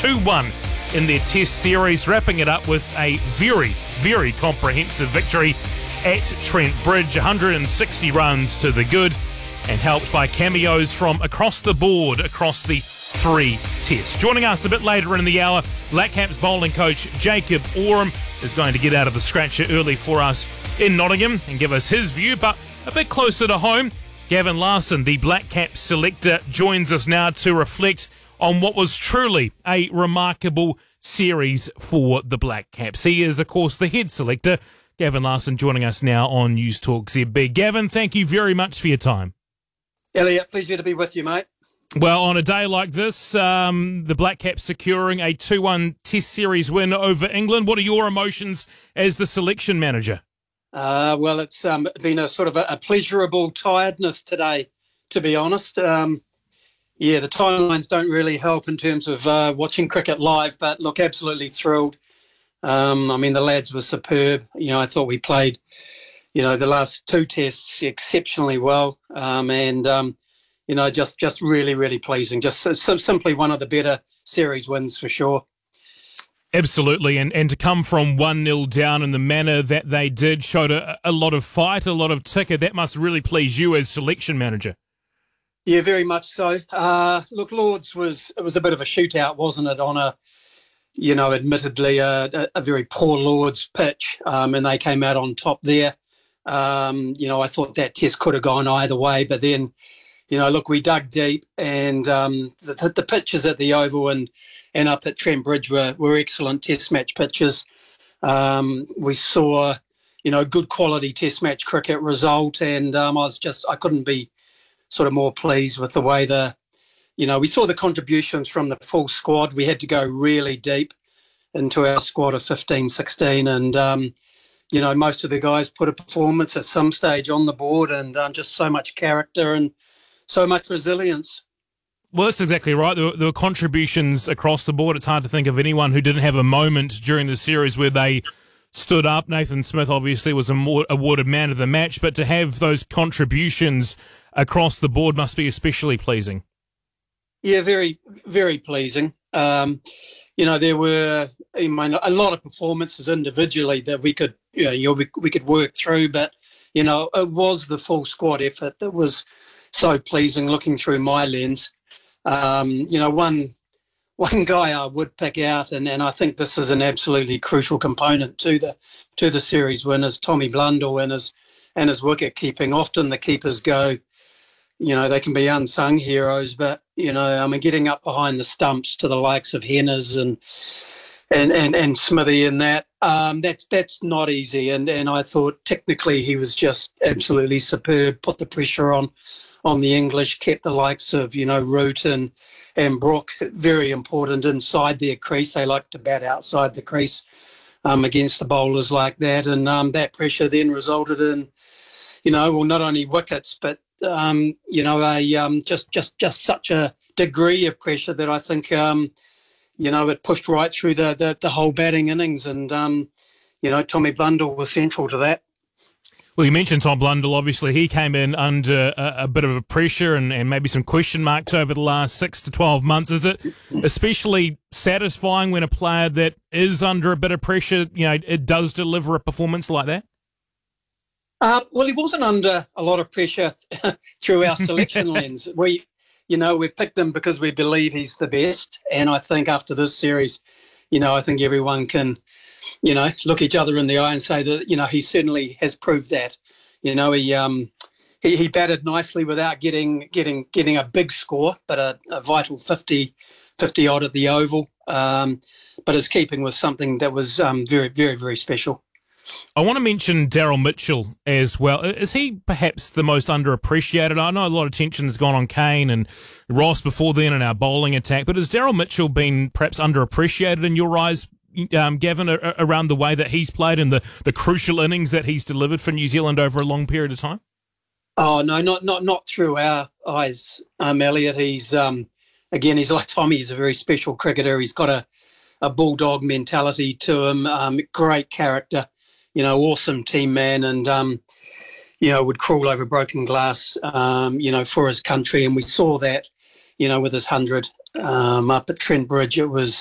2-1 in their Test series, wrapping it up with a very, very comprehensive victory at Trent Bridge. 160 runs to the good, and helped by cameos from across the board across the 3 tests. Joining us a bit later in the hour, Black Caps bowling coach Jacob Oram is going to get out of the scratcher early for us in Nottingham and give us his view. But a bit closer to home, Gavin Larsen, the Black Caps selector, joins us now to reflect on what was truly a remarkable series for the Black Caps. He is, of course, the head selector. Gavin Larsen joining us now on News Talk ZB. Gavin, thank you very much for your time. Elliot, pleasure to be with you, mate. Well, on a day like this, the Black Caps securing a 2-1 Test series win over England. What are your emotions as the selection manager? Well, it's been a sort of a pleasurable tiredness today, to be honest. The timelines don't really help in terms of watching cricket live, but look, absolutely thrilled. The lads were superb. I thought we played, the last 2 tests exceptionally well, just really, really pleasing. Just simply one of the better series wins for sure. Absolutely, and to come from 1-0 down in the manner that they did showed a lot of fight, a lot of ticker. That must really please you as selection manager. Yeah, very much so. Look, Lords was a bit of a shootout, wasn't it, on admittedly a very poor Lords pitch, and they came out on top there. I thought that test could have gone either way, but then, look, we dug deep, and the pitches at the Oval and up at Trent Bridge were excellent test match pitches. We saw, good quality test match cricket result, and I couldn't be sort of more pleased with the way we saw the contributions from the full squad. We had to go really deep into our squad of 15, 16, and, most of the guys put a performance at some stage on the board, and just so much character and so much resilience. Well, that's exactly right. There were contributions across the board. It's hard to think of anyone who didn't have a moment during the series where they stood up. Nathan Smith obviously was awarded man of the match, but to have those contributions across the board must be especially pleasing. Yeah, very, very pleasing. There were a lot of performances individually that we could we could work through, but it was the full squad effort that was so pleasing looking through my lens. One guy I would pick out, and I think this is an absolutely crucial component to the series win, is Tommy Blundell and his wicket keeping. Often the keepers go, they can be unsung heroes, but getting up behind the stumps to the likes of Henners and Smithy and that's not easy. And I thought technically he was just absolutely superb. Put the pressure on the English, kept the likes of Root and Brook very important inside their crease. They like to bat outside the crease against the bowlers like that, and that pressure then resulted in not only wickets but just such a degree of pressure that I think it pushed right through the whole batting innings, and Tommy Blundell was central to that. Well, you mentioned Tom Blundell. Obviously, he came in under a bit of a pressure and maybe some question marks over the last 6 to 12 months. Is it especially satisfying when a player that is under a bit of pressure, it does deliver a performance like that? Well, he wasn't under a lot of pressure through our selection lens. We picked him because we believe he's the best, and I think after this series, I think everyone can look each other in the eye and say that, he certainly has proved that. He batted nicely without getting a big score, but a vital 50 odd at the Oval. But his keeping was something that was very, very, very special. I want to mention Daryl Mitchell as well. Is he perhaps the most underappreciated? I know a lot of attention has gone on Kane and Ross before then in our bowling attack, but has Daryl Mitchell been perhaps underappreciated in your eyes, Gavin, around the way that he's played and the crucial innings that he's delivered for New Zealand over a long period of time? Oh no, not through our eyes, Elliot. He's he's like Tommy. He's a very special cricketer. He's got a bulldog mentality to him. Great character. Awesome team man, and would crawl over broken glass. For his country, and we saw that. With his 100 up at Trent Bridge, it was